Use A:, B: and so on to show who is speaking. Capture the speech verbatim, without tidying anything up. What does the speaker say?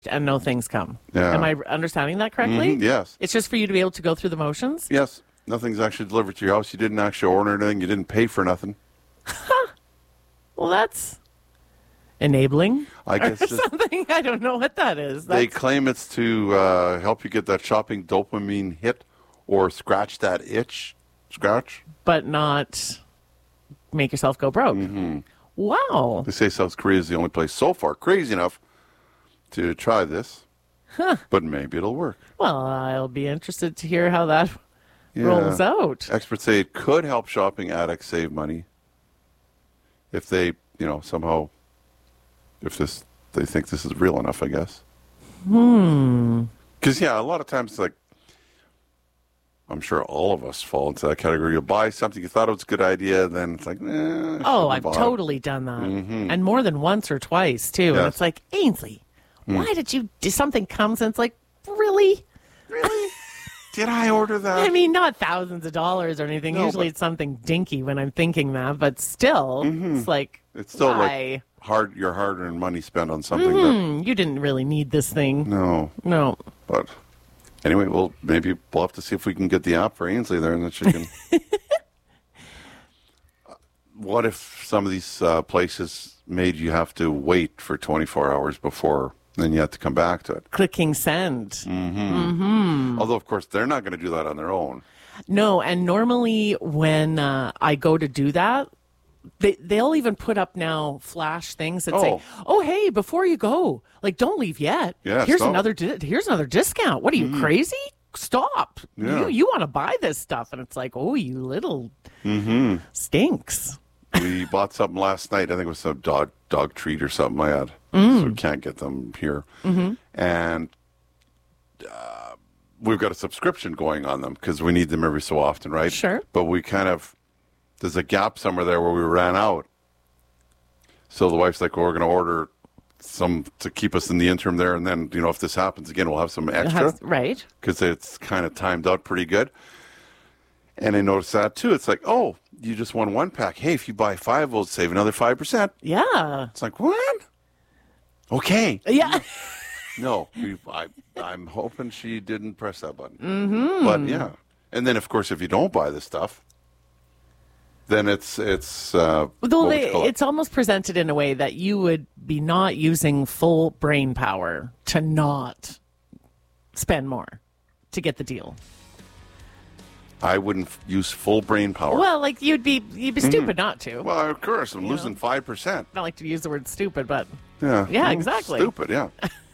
A: and no things come.
B: Yeah.
A: Am I understanding that correctly?
B: Mhm, yes.
A: It's just for you to be able to go through the motions?
B: Yes. Nothing's actually delivered to your house. You didn't actually order anything. You didn't pay for nothing.
A: Well, that's enabling
B: I
A: or
B: guess it's-
A: something. I don't know what that is.
B: They
A: That's,
B: claim it's to uh, help you get that shopping dopamine hit or scratch that itch. Scratch?
A: but not make yourself go broke.
B: Mm-hmm.
A: Wow.
B: They say South Korea is the only place so far crazy enough to try this.
A: Huh.
B: But maybe it'll work.
A: Well, I'll be interested to hear how that
B: Yeah.
A: rolls out.
B: Experts say it could help shopping addicts save money if they, you know, somehow, if this, they think this is real enough, I guess.
A: Hmm.
B: Because, yeah, a lot of times, like, I'm sure all of us fall into that category. You buy something, you thought it was a good idea, then it's like, eh, I
A: Oh,
B: shouldn't
A: I've
B: bought it.
A: totally done that.
B: Mhm.
A: And more than once or twice, too. And
B: Yes.
A: it's like, Ainsley,
B: Hmm.
A: why did you do something comes and it's like, really?
B: Really? Did I order that?
A: I mean, not thousands of dollars or anything.
B: No,
A: Usually
B: but-
A: it's something dinky when I'm thinking that, but still, it's like,
B: It's still
A: why?
B: like hard, your hard-earned money spent on something
A: Hmm, you didn't really need this thing.
B: that, no.
A: No.
B: But anyway, well, maybe we'll have to see if we can get the app for Ainsley there, and then she can. What if some of these uh, places made you have to wait for twenty-four hours before, then you have to come back to it?
A: Clicking send.
B: Mm-hmm.
A: Mm-hmm.
B: Although, of course, they're not going to do that on their own.
A: No, and normally when uh, I go to do that, they, they'll even put up now flash things that
B: Oh.
A: say, "Oh, hey, before you go, like, don't leave yet.
B: Yeah,
A: here's
B: stop.
A: another di- here's another discount. What are you
B: Mhm.
A: crazy? Stop.
B: Yeah.
A: You you want to buy this stuff?" And it's like, "Oh, you little
B: Mm-hmm.
A: stinks."
B: We bought something last night. I think it was some dog dog treat or something I had.
A: Mm.
B: So we can't get them here.
A: Mhm.
B: And uh, we've got a subscription going on them because we need them every so often, right?
A: Sure.
B: But we kind of, there's a gap somewhere there where we ran out. So the wife's like, well, we're going to order some to keep us in the interim there. And then, you know, if this happens again, we'll have some
A: It
B: extra.
A: has- right.
B: Because it's kind of timed out pretty good. And I noticed that too. It's like, oh, you just won one pack. Hey, if you buy five, we'll save another five percent.
A: Yeah.
B: It's like, what? Okay.
A: Yeah.
B: No, we, I, I'm hoping she didn't press that button.
A: Mm-hmm.
B: But yeah. And then, of course, if you don't buy this stuff, then it's, it's, uh,
A: Though
B: what would
A: they,
B: you call it?
A: it's almost presented in a way that you would be not using full brain power to not spend more to get the deal.
B: I wouldn't f- use full brain power.
A: Well, like you'd be you'd be
B: Mhm.
A: stupid not to.
B: Well, of course, I'm
A: You
B: losing
A: know?
B: five percent.
A: Not like to use the word stupid, but
B: Yeah.
A: Yeah,
B: Well,
A: exactly.
B: Stupid, yeah.